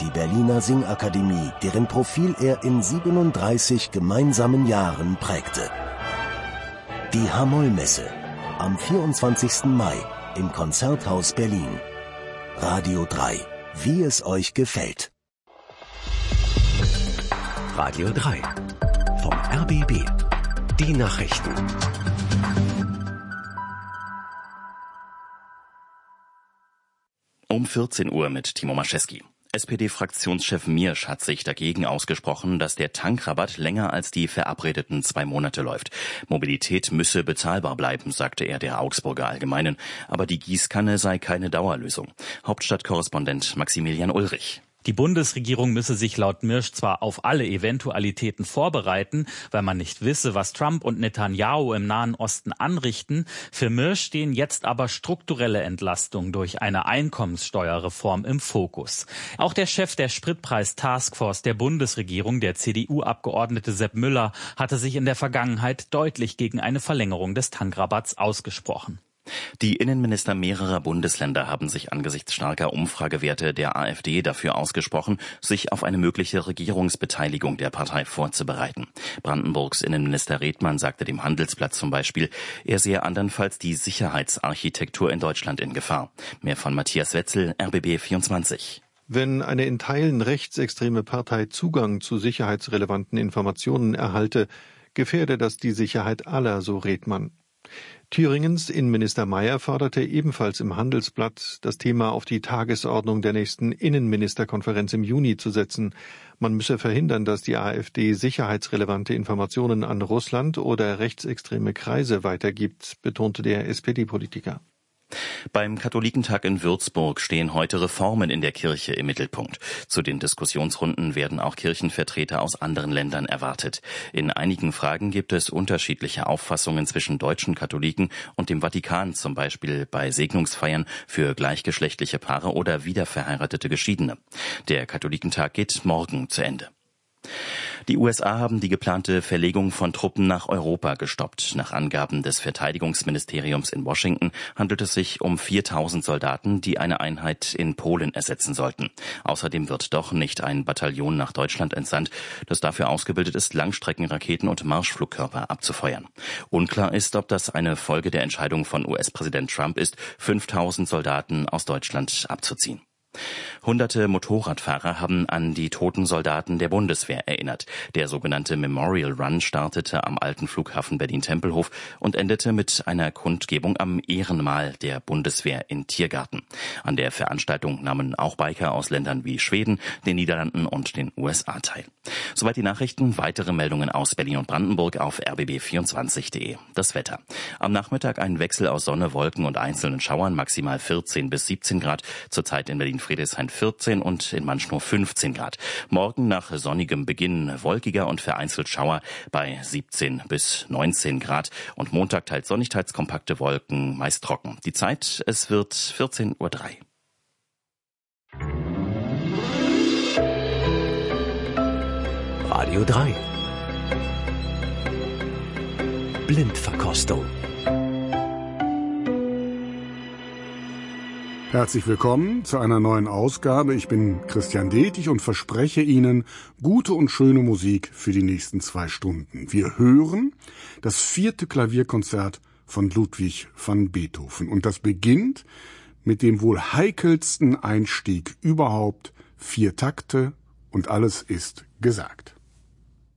die Berliner Singakademie, deren Profil er in 37 gemeinsamen Jahren prägte. Die Hamoll-Messe am 24. Mai im Konzerthaus Berlin. Radio 3, wie es euch gefällt. Radio 3 vom RBB. Die Nachrichten. Um 14 Uhr mit Timo Maschewski. SPD-Fraktionschef Miersch hat sich dagegen ausgesprochen, dass der Tankrabatt länger als die verabredeten 2 Monate läuft. Mobilität müsse bezahlbar bleiben, sagte er der Augsburger Allgemeinen. Aber die Gießkanne sei keine Dauerlösung. Hauptstadtkorrespondent Maximilian Ulrich. Die Bundesregierung müsse sich laut Miersch zwar auf alle Eventualitäten vorbereiten, weil man nicht wisse, was Trump und Netanyahu im Nahen Osten anrichten. Für Miersch stehen jetzt aber strukturelle Entlastungen durch eine Einkommenssteuerreform im Fokus. Auch der Chef der Spritpreis-Taskforce der Bundesregierung, der CDU-Abgeordnete Sepp Müller, hatte sich in der Vergangenheit deutlich gegen eine Verlängerung des Tankrabatts ausgesprochen. Die Innenminister mehrerer Bundesländer haben sich angesichts starker Umfragewerte der AfD dafür ausgesprochen, sich auf eine mögliche Regierungsbeteiligung der Partei vorzubereiten. Brandenburgs Innenminister Redmann sagte dem Handelsblatt zum Beispiel, er sehe andernfalls die Sicherheitsarchitektur in Deutschland in Gefahr. Mehr von Matthias Wetzel, RBB 24. Wenn eine in Teilen rechtsextreme Partei Zugang zu sicherheitsrelevanten Informationen erhalte, gefährde das die Sicherheit aller, so Redmann. Thüringens Innenminister Mayer forderte ebenfalls im Handelsblatt, das Thema auf die Tagesordnung der nächsten Innenministerkonferenz im Juni zu setzen. Man müsse verhindern, dass die AfD sicherheitsrelevante Informationen an Russland oder rechtsextreme Kreise weitergibt, betonte der SPD-Politiker. Beim Katholikentag in Würzburg stehen heute Reformen in der Kirche im Mittelpunkt. Zu den Diskussionsrunden werden auch Kirchenvertreter aus anderen Ländern erwartet. In einigen Fragen gibt es unterschiedliche Auffassungen zwischen deutschen Katholiken und dem Vatikan, zum Beispiel bei Segnungsfeiern für gleichgeschlechtliche Paare oder wiederverheiratete Geschiedene. Der Katholikentag geht morgen zu Ende. Die USA haben die geplante Verlegung von Truppen nach Europa gestoppt. Nach Angaben des Verteidigungsministeriums in Washington handelt es sich um 4.000 Soldaten, die eine Einheit in Polen ersetzen sollten. Außerdem wird doch nicht ein Bataillon nach Deutschland entsandt, das dafür ausgebildet ist, Langstreckenraketen und Marschflugkörper abzufeuern. Unklar ist, ob das eine Folge der Entscheidung von US-Präsident Trump ist, 5.000 Soldaten aus Deutschland abzuziehen. Hunderte Motorradfahrer haben an die toten Soldaten der Bundeswehr erinnert. Der sogenannte Memorial Run startete am alten Flughafen Berlin-Tempelhof und endete mit einer Kundgebung am Ehrenmal der Bundeswehr in Tiergarten. An der Veranstaltung nahmen auch Biker aus Ländern wie Schweden, den Niederlanden und den USA teil. Soweit die Nachrichten. Weitere Meldungen aus Berlin und Brandenburg auf rbb24.de. Das Wetter. Am Nachmittag ein Wechsel aus Sonne, Wolken und einzelnen Schauern, maximal 14 bis 17 Grad. Zurzeit in Berlin-Friedrichshain 14 und in Manschnow 15 Grad. Morgen nach sonnigem Beginn wolkiger und vereinzelt Schauer bei 17 bis 19 Grad. Und Montag teils sonnig, teils kompakte Wolken, meist trocken. Die Zeit, es wird 14:03 Uhr. Radio 3. Blindverkostung. Herzlich willkommen zu einer neuen Ausgabe. Ich bin Christian Detig und verspreche Ihnen gute und schöne Musik für die nächsten 2 Stunden. Wir hören das 4. Klavierkonzert von Ludwig van Beethoven. Und das beginnt mit dem wohl heikelsten Einstieg überhaupt. 4 Takte und alles ist gesagt.